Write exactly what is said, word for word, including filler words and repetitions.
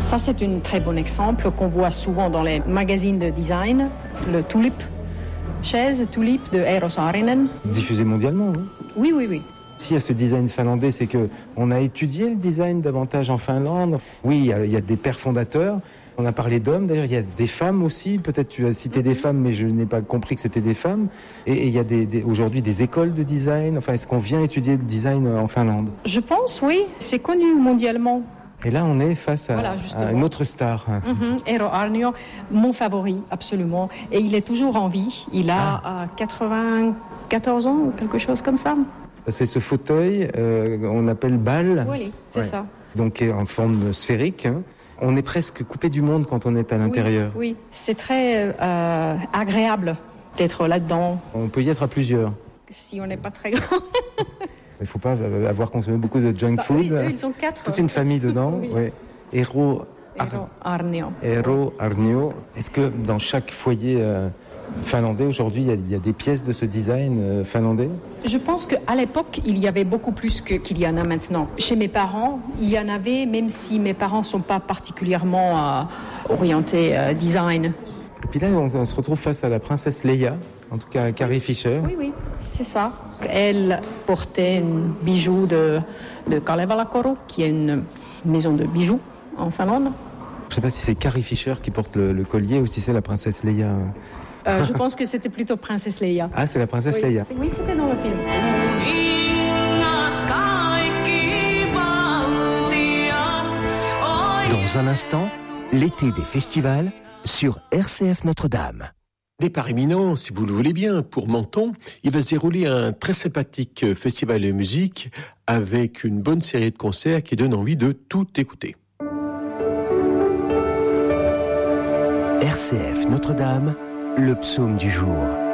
Ça, c'est un très bon exemple qu'on voit souvent dans les magazines de design, le Tulip, chaise Tulip de Eero Saarinen. Diffusé mondialement, oui. Oui, oui, oui. S'il y a ce design finlandais, c'est qu'on a étudié le design davantage en Finlande. Oui, il y a, il y a des pères fondateurs. On a parlé d'hommes, d'ailleurs, il y a des femmes aussi. Peut-être tu as cité des femmes, mais je n'ai pas compris que c'était des femmes. Et, et il y a des, des, aujourd'hui des écoles de design. Enfin, est-ce qu'on vient étudier le design en Finlande ? Je pense, oui. C'est connu mondialement. Et là, on est face à, voilà, à une autre star. Mm-hmm. Eero Aarnio, mon favori, absolument. Et il est toujours en vie. Il a ah. quatre-vingt-quatorze ans ou quelque chose comme ça. C'est ce fauteuil, euh, on appelle balle. Oui, c'est ouais. ça. Donc en forme sphérique. Hein. On est presque coupé du monde quand on est à l'intérieur. Oui, oui. C'est très euh, agréable d'être là-dedans. On peut y être à plusieurs. Si on n'est pas très grand. Il ne faut pas avoir consommé beaucoup de junk bah, food. Oui, eux, ils sont quatre. Toute une famille dedans. oui. Ouais. Eero Aarnio. Eero Aarnio. Est-ce que dans chaque foyer euh, finlandais aujourd'hui, il y, y a des pièces de ce design euh, finlandais ? Je pense qu'à l'époque, il y avait beaucoup plus que, qu'il y en a maintenant. Chez mes parents, il y en avait, même si mes parents ne sont pas particulièrement euh, orientés euh, design. Et puis là, on, on se retrouve face à la princesse Leia, en tout cas Carrie Fisher. Oui, oui, c'est ça. Elle portait un bijou de, de Kalevala Koru, qui est une maison de bijoux en Finlande. Je ne sais pas si c'est Carrie Fisher qui porte le, le collier ou si c'est la princesse Leia. Euh, je pense que c'était plutôt princesse Leia. Ah, c'est la princesse oui. Leia. Oui, c'était dans le film. Dans un instant, l'été des festivals sur R C F Notre-Dame. Départ imminent, si vous le voulez bien, pour Menton. Il va se dérouler un très sympathique festival de musique avec une bonne série de concerts qui donne envie de tout écouter. R C F Notre-Dame, le psaume du jour.